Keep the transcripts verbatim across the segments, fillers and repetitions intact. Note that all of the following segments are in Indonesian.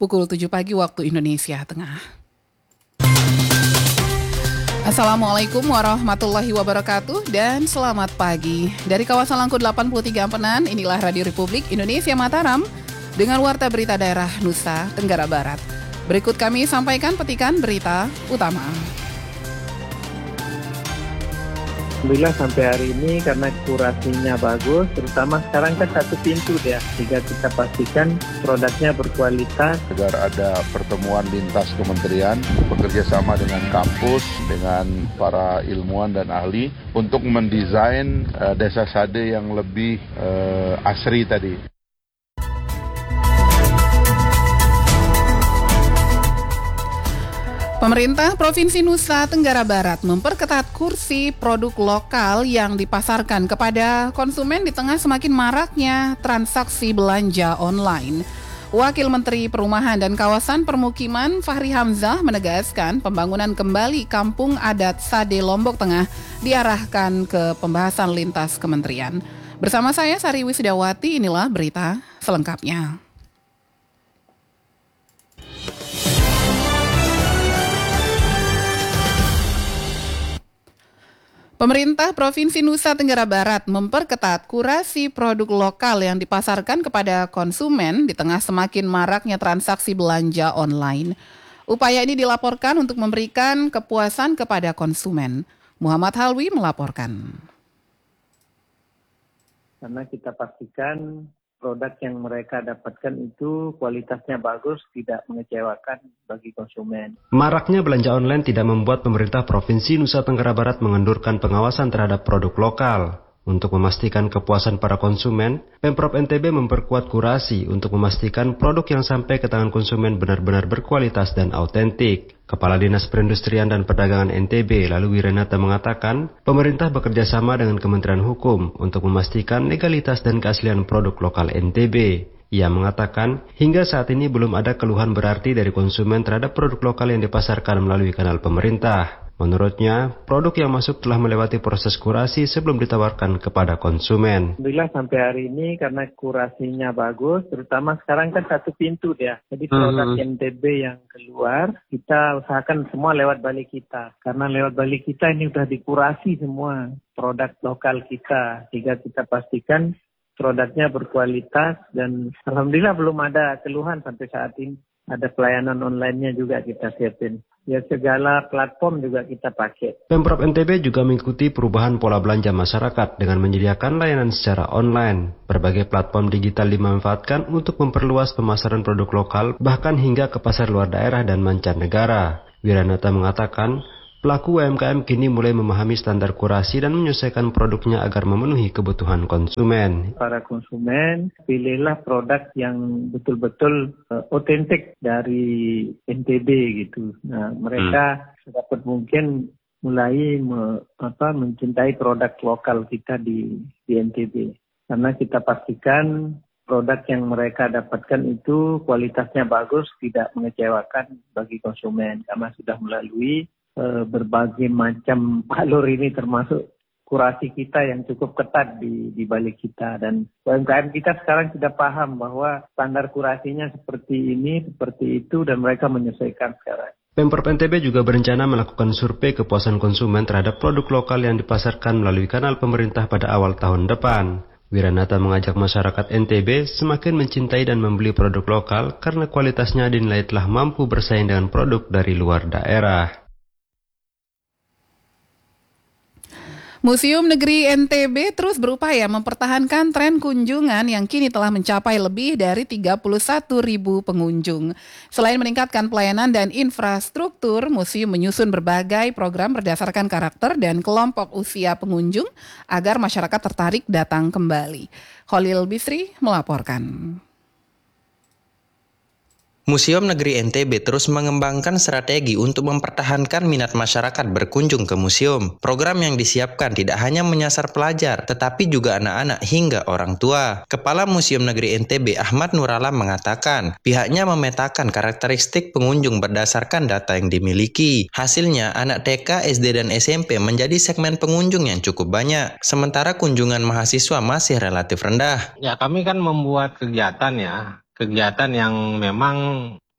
pukul tujuh pagi waktu Indonesia Tengah. Assalamualaikum warahmatullahi wabarakatuh dan selamat pagi. Dari kawasan Langku delapan puluh tiga Ampenan, inilah Radio Republik Indonesia Mataram dengan warta berita daerah Nusa Tenggara Barat. Berikut kami sampaikan petikan berita utama. Alhamdulillah sampai hari ini karena kurasinya bagus, terutama sekarang kan satu pintu ya, sehingga kita pastikan produknya berkualitas. Agar ada pertemuan lintas kementerian, bekerja sama dengan kampus, dengan para ilmuwan dan ahli untuk mendesain uh, desa sade yang lebih uh, asri tadi. Pemerintah Provinsi Nusa Tenggara Barat memperketat kursi produk lokal yang dipasarkan kepada konsumen di tengah semakin maraknya transaksi belanja online. Wakil Menteri Perumahan dan Kawasan Permukiman Fahri Hamzah menegaskan pembangunan kembali Kampung Adat Sade Lombok Tengah diarahkan ke pembahasan lintas kementerian. Bersama saya Sari Wisdawati, inilah berita selengkapnya. Pemerintah Provinsi Nusa Tenggara Barat memperketat kurasi produk lokal yang dipasarkan kepada konsumen di tengah semakin maraknya transaksi belanja online. Upaya ini dilaporkan untuk memberikan kepuasan kepada konsumen. Muhammad Halwi melaporkan. Karena kita pastikan produk yang mereka dapatkan itu kualitasnya bagus, tidak mengecewakan bagi konsumen. Maraknya belanja online tidak membuat pemerintah Provinsi Nusa Tenggara Barat mengendurkan pengawasan terhadap produk lokal. Untuk memastikan kepuasan para konsumen, Pemprov N T B memperkuat kurasi untuk memastikan produk yang sampai ke tangan konsumen benar-benar berkualitas dan autentik. Kepala Dinas Perindustrian dan Perdagangan N T B, lalu Wirenata mengatakan, pemerintah bekerja sama dengan Kementerian Hukum untuk memastikan legalitas dan keaslian produk lokal N T B. Ia mengatakan, hingga saat ini belum ada keluhan berarti dari konsumen terhadap produk lokal yang dipasarkan melalui kanal pemerintah. Menurutnya, produk yang masuk telah melewati proses kurasi sebelum ditawarkan kepada konsumen. Alhamdulillah sampai hari ini karena kurasinya bagus, terutama sekarang kan satu pintu ya. Jadi produk hmm. N T B yang keluar, kita usahakan semua lewat balik kita. Karena lewat balik kita ini sudah dikurasi semua produk lokal kita, sehingga kita pastikan produknya berkualitas dan alhamdulillah belum ada keluhan sampai saat ini. Ada pelayanan online-nya juga kita siapin. Ya segala platform juga kita pakai. Pemprov N T B juga mengikuti perubahan pola belanja masyarakat dengan menyediakan layanan secara online. Berbagai platform digital dimanfaatkan untuk memperluas pemasaran produk lokal bahkan hingga ke pasar luar daerah dan mancanegara. Wiranata mengatakan, pelaku U M K M kini mulai memahami standar kurasi dan menyesuaikan produknya agar memenuhi kebutuhan konsumen. Para konsumen, pilihlah produk yang betul-betul otentik uh, dari N T B gitu. Nah, mereka hmm. sedapat mungkin mulai me, apa, mencintai produk lokal kita di, di N T B. Karena kita pastikan produk yang mereka dapatkan itu kualitasnya bagus, tidak mengecewakan bagi konsumen. Karena sudah melalui berbagai macam alur ini termasuk kurasi kita yang cukup ketat di, di balik kita dan U M K M kita sekarang sudah paham bahwa standar kurasinya seperti ini, seperti itu dan mereka menyesuaikan sekarang. Pemprov N T B juga berencana melakukan survei kepuasan konsumen terhadap produk lokal yang dipasarkan melalui kanal pemerintah pada awal tahun depan. Wiranata mengajak masyarakat N T B semakin mencintai dan membeli produk lokal karena kualitasnya dinilai telah mampu bersaing dengan produk dari luar daerah. Museum Negeri N T B terus berupaya mempertahankan tren kunjungan yang kini telah mencapai lebih dari tiga puluh satu ribu pengunjung. Selain meningkatkan pelayanan dan infrastruktur, museum menyusun berbagai program berdasarkan karakter dan kelompok usia pengunjung agar masyarakat tertarik datang kembali. Khalil Bisri melaporkan. Museum Negeri N T B terus mengembangkan strategi untuk mempertahankan minat masyarakat berkunjung ke museum. Program yang disiapkan tidak hanya menyasar pelajar, tetapi juga anak-anak hingga orang tua. Kepala Museum Negeri N T B Ahmad Nuralam mengatakan, pihaknya memetakan karakteristik pengunjung berdasarkan data yang dimiliki. Hasilnya, anak T K, S D, dan S M P menjadi segmen pengunjung yang cukup banyak, sementara kunjungan mahasiswa masih relatif rendah. Ya, kami kan membuat kegiatan ya. Kegiatan yang memang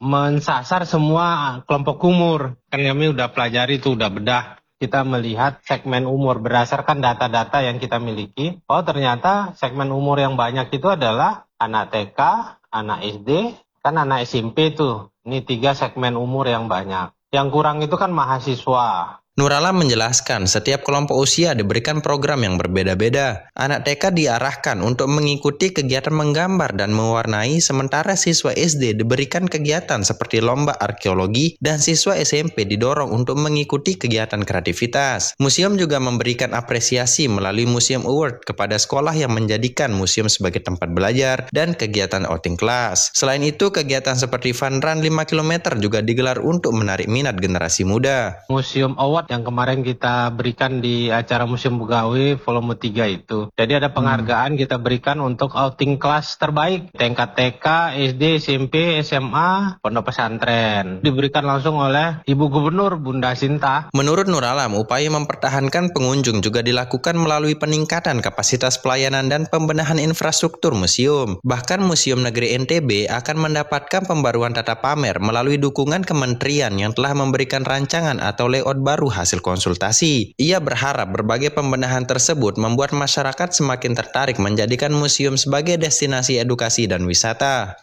mensasar semua kelompok umur. Kan kami udah pelajari itu, udah bedah. Kita melihat segmen umur berdasarkan data-data yang kita miliki. Oh, ternyata segmen umur yang banyak itu adalah anak T K, anak S D, kan anak S M P tuh. Ini tiga segmen umur yang banyak. Yang kurang itu kan mahasiswa. Nur Alam menjelaskan, setiap kelompok usia diberikan program yang berbeda-beda. Anak T K diarahkan untuk mengikuti kegiatan menggambar dan mewarnai, sementara siswa S D diberikan kegiatan seperti lomba arkeologi, dan siswa S M P didorong untuk mengikuti kegiatan kreativitas. Museum juga memberikan apresiasi melalui Museum Award kepada sekolah yang menjadikan museum sebagai tempat belajar dan kegiatan outing class. Selain itu, kegiatan seperti fun run lima kilometer juga digelar untuk menarik minat generasi muda. Museum Award yang kemarin kita berikan di acara Museum Begawi volume tiga itu. Jadi ada penghargaan hmm. kita berikan untuk outing kelas terbaik tingkat T K, S D, S M P, S M A, pondok pesantren. Diberikan langsung oleh Ibu Gubernur Bunda Sinta. Menurut Nur Alam, upaya mempertahankan pengunjung juga dilakukan melalui peningkatan kapasitas pelayanan dan pembenahan infrastruktur museum. Bahkan Museum Negeri N T B akan mendapatkan pembaruan tata pamer melalui dukungan kementerian yang telah memberikan rancangan atau layout baru hasil konsultasi. Ia berharap berbagai pembenahan tersebut membuat masyarakat semakin tertarik menjadikan museum sebagai destinasi edukasi dan wisata.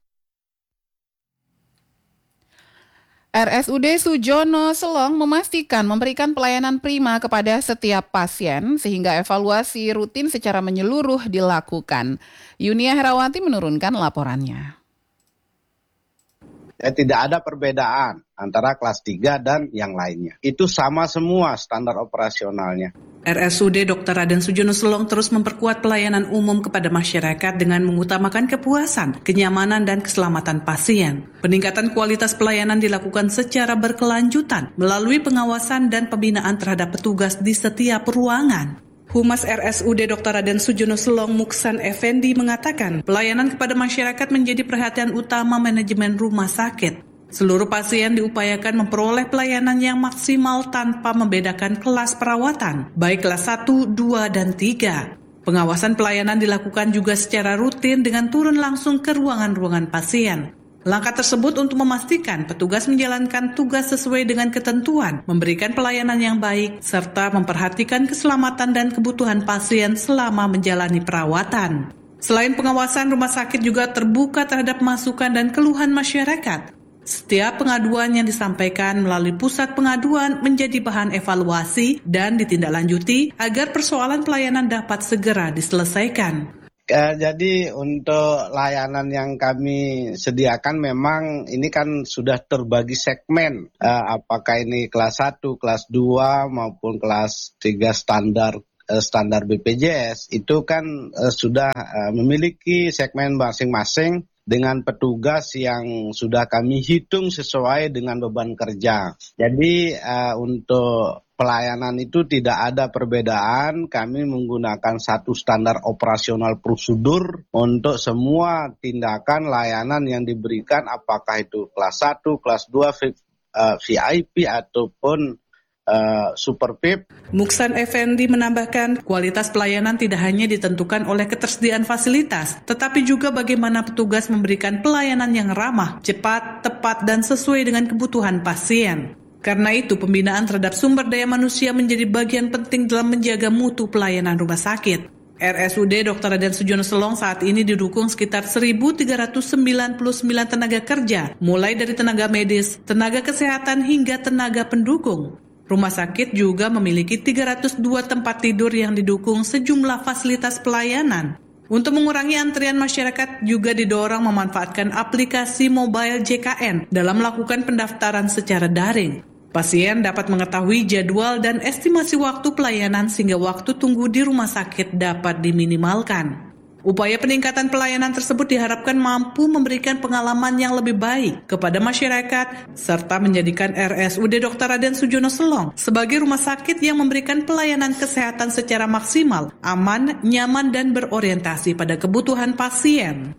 R S U D Sujono Selong memastikan memberikan pelayanan prima kepada setiap pasien sehingga evaluasi rutin secara menyeluruh dilakukan. Yunia Herawati menurunkan laporannya. Tidak ada perbedaan antara kelas tiga dan yang lainnya. Itu sama semua standar operasionalnya. R S U D Doktor Raden Sujono Selong terus memperkuat pelayanan umum kepada masyarakat dengan mengutamakan kepuasan, kenyamanan, dan keselamatan pasien. Peningkatan kualitas pelayanan dilakukan secara berkelanjutan melalui pengawasan dan pembinaan terhadap petugas di setiap ruangan. Humas R S U D Doktor Raden Sujono Selong Muksan Effendi mengatakan pelayanan kepada masyarakat menjadi perhatian utama manajemen rumah sakit. Seluruh pasien diupayakan memperoleh pelayanan yang maksimal tanpa membedakan kelas perawatan, baik kelas satu, dua, dan tiga. Pengawasan pelayanan dilakukan juga secara rutin dengan turun langsung ke ruangan-ruangan pasien. Langkah tersebut untuk memastikan petugas menjalankan tugas sesuai dengan ketentuan, memberikan pelayanan yang baik, serta memperhatikan keselamatan dan kebutuhan pasien selama menjalani perawatan. Selain pengawasan, rumah sakit juga terbuka terhadap masukan dan keluhan masyarakat. Setiap pengaduan yang disampaikan melalui pusat pengaduan menjadi bahan evaluasi dan ditindaklanjuti agar persoalan pelayanan dapat segera diselesaikan. Uh, jadi untuk layanan yang kami sediakan memang ini kan sudah terbagi segmen. Uh, apakah ini kelas satu, kelas dua maupun kelas tiga standar uh, standar B P J S itu kan uh, sudah uh, memiliki segmen masing-masing dengan petugas yang sudah kami hitung sesuai dengan beban kerja. Jadi uh, untuk pelayanan itu tidak ada perbedaan, kami menggunakan satu standar operasional prosedur untuk semua tindakan layanan yang diberikan, apakah itu kelas satu, kelas dua, V I P ataupun uh, Super P I P. Muksan Effendi menambahkan, kualitas pelayanan tidak hanya ditentukan oleh ketersediaan fasilitas, tetapi juga bagaimana petugas memberikan pelayanan yang ramah, cepat, tepat, dan sesuai dengan kebutuhan pasien. Karena itu, pembinaan terhadap sumber daya manusia menjadi bagian penting dalam menjaga mutu pelayanan rumah sakit. R S U D Doktor Raden Sujono Selong saat ini didukung sekitar seribu tiga ratus sembilan puluh sembilan tenaga kerja, mulai dari tenaga medis, tenaga kesehatan, hingga tenaga pendukung. Rumah sakit juga memiliki tiga ratus dua tempat tidur yang didukung sejumlah fasilitas pelayanan. Untuk mengurangi antrian, masyarakat juga didorong memanfaatkan aplikasi mobile J K N dalam melakukan pendaftaran secara daring. Pasien dapat mengetahui jadwal dan estimasi waktu pelayanan sehingga waktu tunggu di rumah sakit dapat diminimalkan. Upaya peningkatan pelayanan tersebut diharapkan mampu memberikan pengalaman yang lebih baik kepada masyarakat serta menjadikan R S U D Doktor Raden Sujono Selong sebagai rumah sakit yang memberikan pelayanan kesehatan secara maksimal, aman, nyaman, dan berorientasi pada kebutuhan pasien.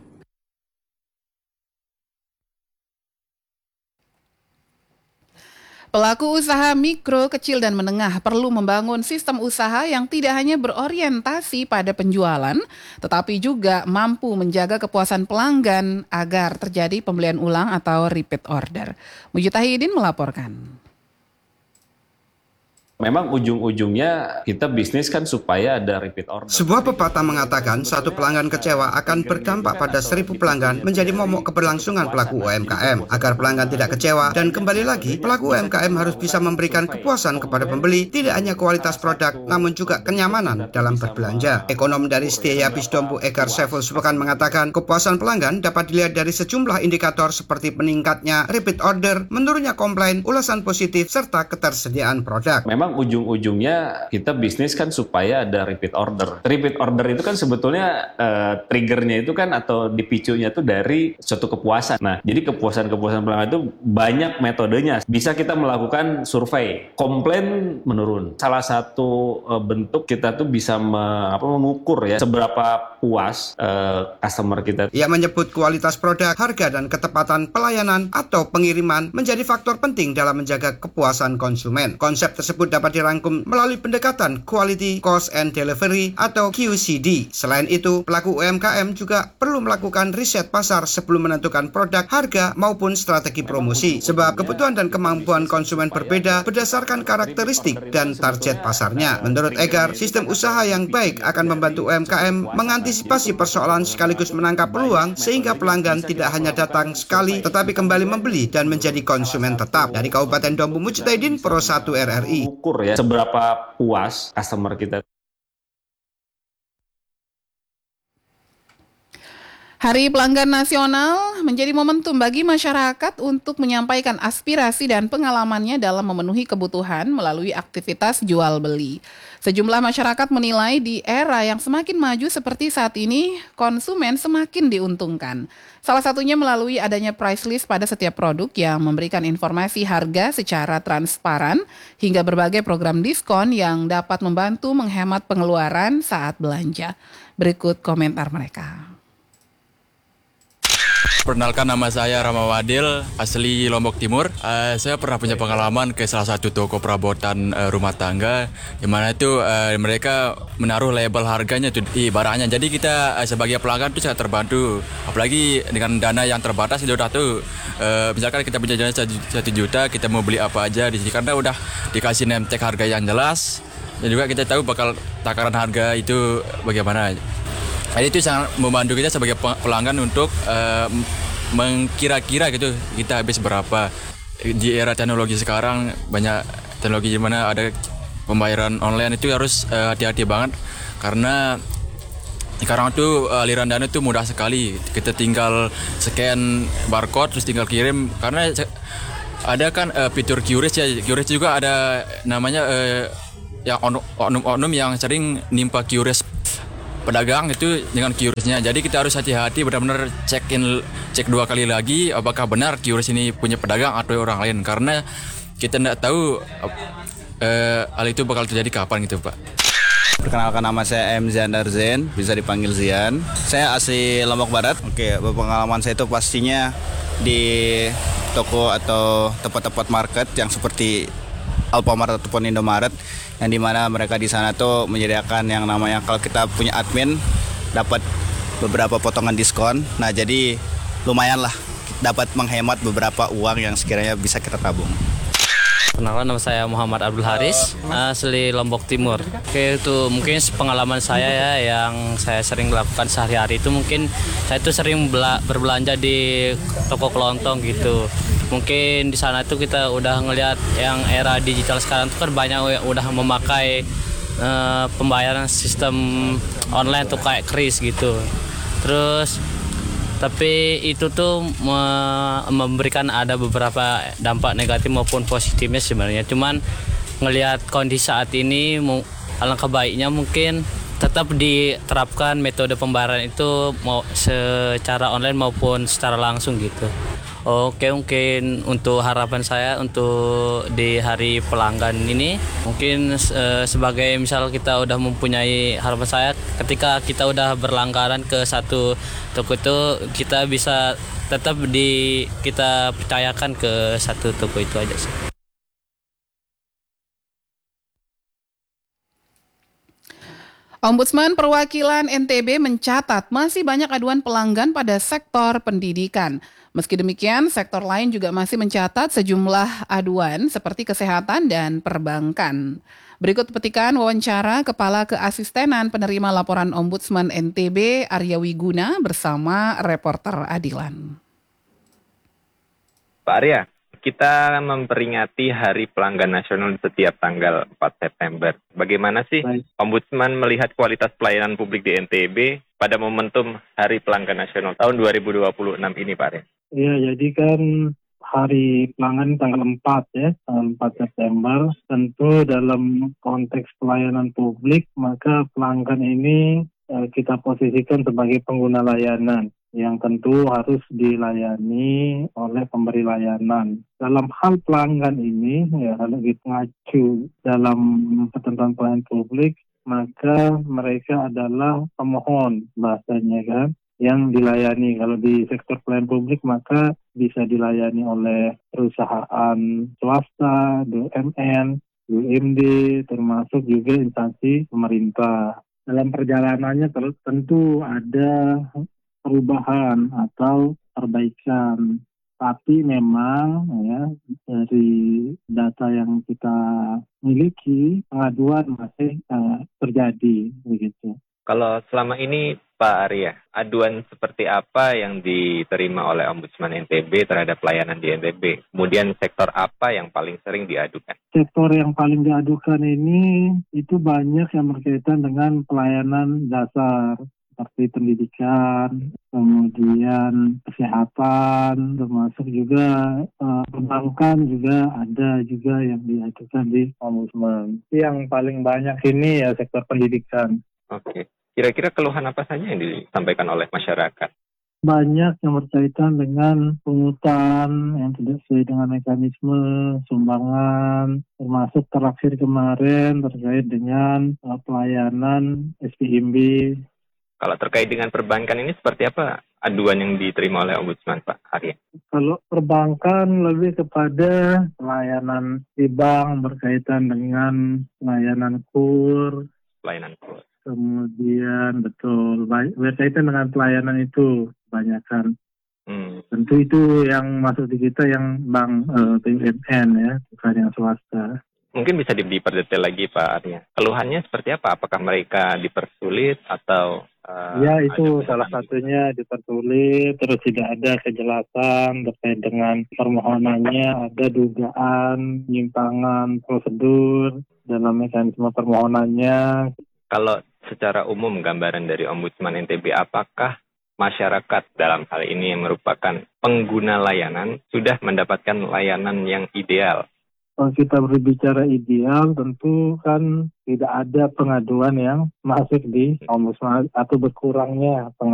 Pelaku usaha mikro, kecil, dan menengah perlu membangun sistem usaha yang tidak hanya berorientasi pada penjualan, tetapi juga mampu menjaga kepuasan pelanggan agar terjadi pembelian ulang atau repeat order. Mujtahidin melaporkan. Memang ujung-ujungnya kita bisnis kan supaya ada repeat order. Sebuah pepatah mengatakan satu pelanggan kecewa akan berdampak pada seribu pelanggan, menjadi momok keberlangsungan pelaku U M K M. Agar pelanggan tidak kecewa dan kembali lagi, pelaku U M K M harus bisa memberikan kepuasan kepada pembeli, tidak hanya kualitas produk, namun juga kenyamanan dalam berbelanja. Ekonom dari Setia Bisdompu Egar Saiful Subukan mengatakan kepuasan pelanggan dapat dilihat dari sejumlah indikator seperti meningkatnya repeat order, menurunnya komplain, ulasan positif, serta ketersediaan produk. Memang ujung-ujungnya kita bisnis kan supaya ada repeat order. Repeat order itu kan sebetulnya uh, triggernya itu kan atau dipicunya itu dari suatu kepuasan. Nah, jadi kepuasan-kepuasan pelanggan itu banyak metodenya. Bisa kita melakukan survei, komplain menurun. Salah satu uh, bentuk kita tuh bisa me, apa, mengukur ya seberapa puas uh, customer kita. Ia menyebut kualitas produk, harga, dan ketepatan pelayanan atau pengiriman menjadi faktor penting dalam menjaga kepuasan konsumen. Konsep tersebut dapat dirangkum melalui pendekatan Quality, Cost, and Delivery atau Q C D. Selain itu, pelaku U M K M juga perlu melakukan riset pasar sebelum menentukan produk, harga, maupun strategi promosi. Sebab kebutuhan dan kemampuan konsumen berbeda berdasarkan karakteristik dan target pasarnya. Menurut Egar, sistem usaha yang baik akan membantu U M K M mengantisipasi persoalan sekaligus menangkap peluang sehingga pelanggan tidak hanya datang sekali tetapi kembali membeli dan menjadi konsumen tetap. Dari Kabupaten Dompu, Mujtahidin, Pro satu R R I. Ukur ya seberapa puas customer kita. Hari Pelanggan Nasional menjadi momentum bagi masyarakat untuk menyampaikan aspirasi dan pengalamannya dalam memenuhi kebutuhan melalui aktivitas jual beli. Sejumlah masyarakat menilai di era yang semakin maju seperti saat ini, konsumen semakin diuntungkan. Salah satunya melalui adanya price list pada setiap produk yang memberikan informasi harga secara transparan hingga berbagai program diskon yang dapat membantu menghemat pengeluaran saat belanja. Berikut komentar mereka. Perkenalkan, nama saya Rama Wadil, asli Lombok Timur. Uh, saya pernah punya pengalaman ke salah satu toko perabotan uh, rumah tangga, di mana itu uh, mereka menaruh label harganya itu di barangnya. Jadi kita uh, sebagai pelanggan itu sangat terbantu. Apalagi dengan dana yang terbatas itu udah tuh, uh, misalkan kita punya dana satu juta, kita mau beli apa aja di sini karena udah dikasih name tag harga yang jelas. Dan juga kita tahu bakal takaran harga itu bagaimana. Jadi itu sangat membantu kita sebagai pelanggan untuk uh, mengkira-kira gitu kita habis berapa. Di era teknologi sekarang banyak teknologi di mana ada pembayaran online itu harus uh, hati-hati banget karena sekarang tuh aliran dana itu mudah sekali. Kita tinggal scan barcode terus tinggal kirim karena ada kan uh, fitur Q R I S ya. Q R I S juga ada namanya uh, yang oknum-oknum yang sering nimpa Q R I S pedagang itu dengan Q R I S-nya. Jadi kita harus hati-hati, benar-benar cek in, cek dua kali lagi apakah benar Q R I S ini punya pedagang atau orang lain, karena kita tidak tahu uh, hal itu bakal terjadi kapan gitu, Pak. Perkenalkan, nama saya M. Ziandar Zain, bisa dipanggil Zian. Saya asli Lombok Barat. Oke, pengalaman saya itu pastinya di toko atau tempat-tempat market yang seperti Alfamart ataupun Indomaret, yang dimana mereka di sana tuh menyediakan yang namanya kalau kita punya admin dapat beberapa potongan diskon. Nah, jadi lumayan lah dapat menghemat beberapa uang yang sekiranya bisa kita tabung. Perkenalkan, nama saya Muhammad Abdul Haris, asli Lombok Timur. Oke, itu mungkin pengalaman saya ya yang saya sering lakukan sehari-hari itu mungkin saya itu sering bela- berbelanja di toko kelontong gitu. Mungkin di sana itu kita udah ngelihat yang era digital sekarang itu kan banyak udah memakai uh, pembayaran sistem online tuh kayak kris gitu. Terus tapi itu tuh me- memberikan ada beberapa dampak negatif maupun positifnya sebenarnya. Cuman ngelihat kondisi saat ini, alangkah baiknya mungkin tetap diterapkan metode pembayaran itu mau secara online maupun secara langsung gitu. Oke, mungkin untuk harapan saya untuk di hari pelanggan ini mungkin e, sebagai misal kita udah mempunyai harapan saya ketika kita udah berlangganan ke satu toko itu kita bisa tetap di kita percayakan ke satu toko itu aja sih. Ombudsman Perwakilan N T B mencatat masih banyak aduan pelanggan pada sektor pendidikan. Meski demikian, sektor lain juga masih mencatat sejumlah aduan seperti kesehatan dan perbankan. Berikut petikan wawancara Kepala Keasistenan Penerima Laporan Ombudsman N T B Arya Wiguna bersama reporter Adilan. Pak Arya, kita memperingati Hari Pelanggan Nasional setiap tanggal empat September. Bagaimana sih Baik. Ombudsman melihat kualitas pelayanan publik di N T B pada momentum Hari Pelanggan Nasional tahun dua ribu dua puluh enam ini, Pak Arya? Ya, jadi kan Hari Pelanggan tanggal empat ya, tanggal empat September. Tentu dalam konteks pelayanan publik, maka pelanggan ini eh, kita posisikan sebagai pengguna layanan yang tentu harus dilayani oleh pemberi layanan. Dalam hal pelanggan ini, ya kalau kita ngacu dalam ketentuan pelayanan publik, maka mereka adalah pemohon bahasanya kan, yang dilayani. Kalau di sektor pelayanan publik, maka bisa dilayani oleh perusahaan swasta, B U M N, B U M D, termasuk juga instansi pemerintah. Dalam perjalanannya tentu ada perubahan atau perbaikan, tapi memang ya dari data yang kita miliki pengaduan masih uh, terjadi begitu. Kalau selama ini Pak Arya, aduan seperti apa yang diterima oleh Ombudsman N T B terhadap pelayanan di N T B? Kemudian sektor apa yang paling sering diadukan? Sektor yang paling diadukan ini itu banyak yang berkaitan dengan pelayanan dasar, seperti pendidikan, kemudian kesehatan, termasuk juga uh, perbankan juga ada juga yang diajukan di Ombudsman. Yang paling banyak ini ya sektor pendidikan. Oke, kira-kira keluhan apa saja yang disampaikan oleh masyarakat? Banyak yang berkaitan dengan pungutan yang tidak sesuai dengan mekanisme, sumbangan, termasuk terakhir kemarin terkait dengan uh, pelayanan S P M B. Kalau terkait dengan perbankan ini seperti apa aduan yang diterima oleh Ombudsman, Pak Arya? Kalau perbankan lebih kepada pelayanan di bank berkaitan dengan pelayanan kur. Pelayanan kur. Kemudian betul, berkaitan dengan pelayanan itu kebanyakan. Hmm. Tentu itu yang masuk di kita yang bank uh, B U M N ya, bukan yang swasta. Mungkin bisa diperdetil lagi Pak Arya. Keluhannya seperti apa? Apakah mereka dipersulit atau uh, ya itu salah satunya dipersulit, terus tidak ada kejelasan terkait dengan permohonannya, ada dugaan penyimpangan prosedur dalam mekanisme permohonannya. Kalau secara umum gambaran dari Ombudsman N T B, apakah masyarakat dalam hal ini yang merupakan pengguna layanan sudah mendapatkan layanan yang ideal? Kalau kita berbicara ideal, tentu kan tidak ada pengaduan yang masuk di Ombudsman atau berkurangnya pengaduan.